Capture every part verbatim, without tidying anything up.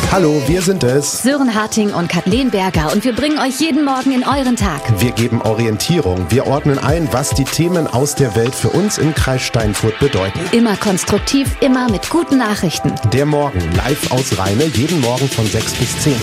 Hallo, wir sind es. Sören Harting und Kathleen Berger und wir bringen euch jeden Morgen in euren Tag. Wir geben Orientierung, wir ordnen ein, was die Themen aus der Welt für uns im Kreis Steinfurt bedeuten. Immer konstruktiv, immer mit guten Nachrichten. Der Morgen live aus Rheine, jeden Morgen von sechs bis zehn.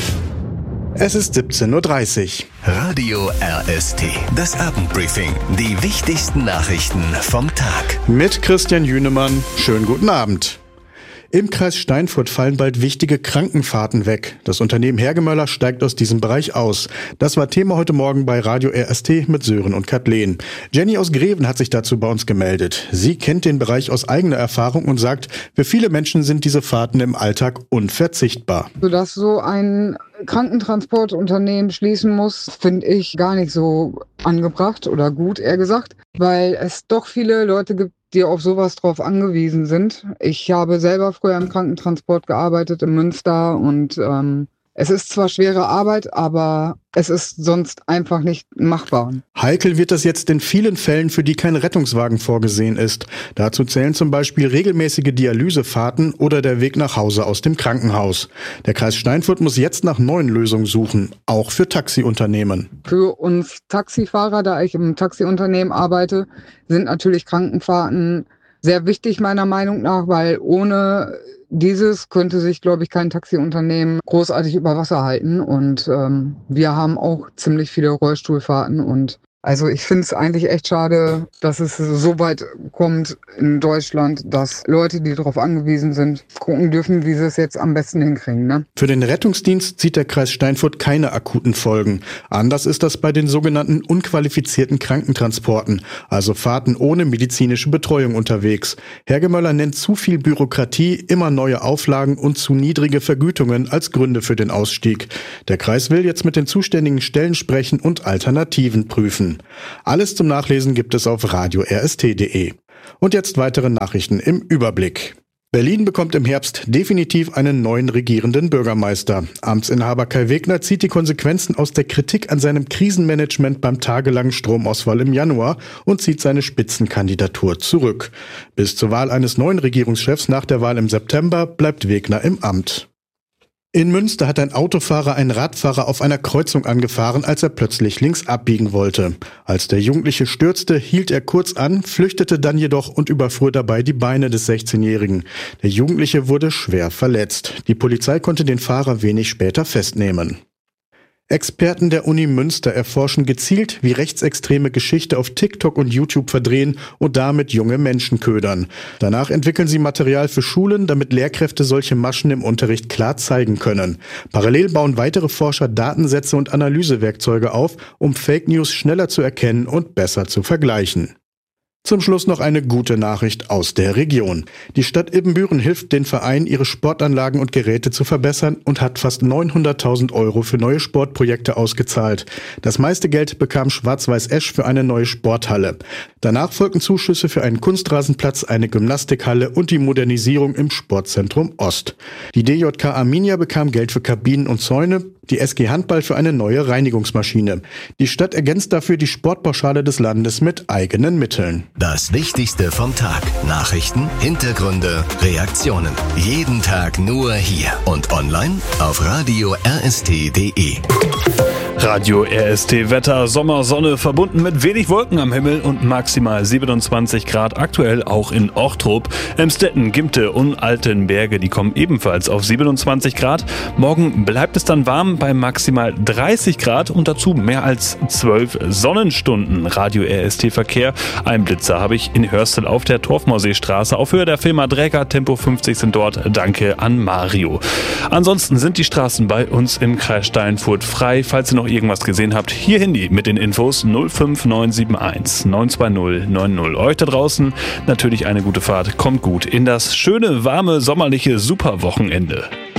Es ist siebzehn Uhr dreißig. Radio R S T, das Abendbriefing. Die wichtigsten Nachrichten vom Tag. Mit Christian Jünemann. Schönen guten Abend. Im Kreis Steinfurt fallen bald wichtige Krankenfahrten weg. Das Unternehmen Hergemöller steigt aus diesem Bereich aus. Das war Thema heute Morgen bei Radio R S T mit Sören und Kathleen. Jenny aus Greven hat sich dazu bei uns gemeldet. Sie kennt den Bereich aus eigener Erfahrung und sagt, für viele Menschen sind diese Fahrten im Alltag unverzichtbar. Sodass so ein Krankentransportunternehmen schließen muss, finde ich gar nicht so angebracht oder gut, eher gesagt, weil es doch viele Leute gibt, die auf sowas drauf angewiesen sind. Ich habe selber früher im Krankentransport gearbeitet in Münster und ähm, es ist zwar schwere Arbeit, aber es ist sonst einfach nicht machbar. Heikel wird das jetzt in vielen Fällen, für die kein Rettungswagen vorgesehen ist. Dazu zählen zum Beispiel regelmäßige Dialysefahrten oder der Weg nach Hause aus dem Krankenhaus. Der Kreis Steinfurt muss jetzt nach neuen Lösungen suchen, auch für Taxiunternehmen. Für uns Taxifahrer, da ich im Taxiunternehmen arbeite, sind natürlich Krankenfahrten sehr wichtig meiner Meinung nach, weil ohne dieses könnte sich, glaube ich, kein Taxiunternehmen großartig über Wasser halten. Und ähm, wir haben auch ziemlich viele Rollstuhlfahrten. Und also ich finde es eigentlich echt schade, dass es so weit kommt in Deutschland, dass Leute, die darauf angewiesen sind, gucken dürfen, wie sie es jetzt am besten hinkriegen. Ne? Für den Rettungsdienst sieht der Kreis Steinfurt keine akuten Folgen. Anders ist das bei den sogenannten unqualifizierten Krankentransporten, also Fahrten ohne medizinische Betreuung unterwegs. Hergemöller nennt zu viel Bürokratie, immer neue Auflagen und zu niedrige Vergütungen als Gründe für den Ausstieg. Der Kreis will jetzt mit den zuständigen Stellen sprechen und Alternativen prüfen. Alles zum Nachlesen gibt es auf radio r s t punkt d e. Und jetzt weitere Nachrichten im Überblick. Berlin bekommt im Herbst definitiv einen neuen regierenden Bürgermeister. Amtsinhaber Kai Wegner zieht die Konsequenzen aus der Kritik an seinem Krisenmanagement beim tagelangen Stromausfall im Januar und zieht seine Spitzenkandidatur zurück. Bis zur Wahl eines neuen Regierungschefs nach der Wahl im September bleibt Wegner im Amt. In Münster hat ein Autofahrer einen Radfahrer auf einer Kreuzung angefahren, als er plötzlich links abbiegen wollte. Als der Jugendliche stürzte, hielt er kurz an, flüchtete dann jedoch und überfuhr dabei die Beine des sechzehnjährigen. Der Jugendliche wurde schwer verletzt. Die Polizei konnte den Fahrer wenig später festnehmen. Experten der Uni Münster erforschen gezielt, wie Rechtsextreme Geschichte auf TikTok und YouTube verdrehen und damit junge Menschen ködern. Danach entwickeln sie Material für Schulen, damit Lehrkräfte solche Maschen im Unterricht klar zeigen können. Parallel bauen weitere Forscher Datensätze und Analysewerkzeuge auf, um Fake News schneller zu erkennen und besser zu vergleichen. Zum Schluss noch eine gute Nachricht aus der Region. Die Stadt Ibbenbüren hilft den Vereinen, ihre Sportanlagen und Geräte zu verbessern und hat fast neunhunderttausend Euro für neue Sportprojekte ausgezahlt. Das meiste Geld bekam Schwarz-Weiß Esch für eine neue Sporthalle. Danach folgten Zuschüsse für einen Kunstrasenplatz, eine Gymnastikhalle und die Modernisierung im Sportzentrum Ost. Die D J K Arminia bekam Geld für Kabinen und Zäune, die S G Handball für eine neue Reinigungsmaschine. Die Stadt ergänzt dafür die Sportpauschale des Landes mit eigenen Mitteln. Das Wichtigste vom Tag. Nachrichten, Hintergründe, Reaktionen. Jeden Tag nur hier und online auf radio r s t punkt d e. Radio R S T Wetter, Sommer, Sonne, verbunden mit wenig Wolken am Himmel und maximal siebenundzwanzig Grad, aktuell auch in Ochtrup. Emstetten, Gimte und Altenberge, die kommen ebenfalls auf siebenundzwanzig Grad. Morgen bleibt es dann warm bei maximal dreißig Grad und dazu mehr als zwölf Sonnenstunden. Radio R S T Verkehr, ein Blitzer habe ich in Hörstel auf der Torfmauseestraße. Auf Höhe der Firma Dräger, Tempo fünfzig sind dort. Danke an Mario. Ansonsten sind die Straßen bei uns im Kreis Steinfurt frei. Falls ihr noch irgendwas gesehen habt, hier Handy mit den Infos null fünf neun sieben eins neun zwei null neun null. Euch da draußen natürlich eine gute Fahrt, kommt gut in das schöne, warme, sommerliche Superwochenende.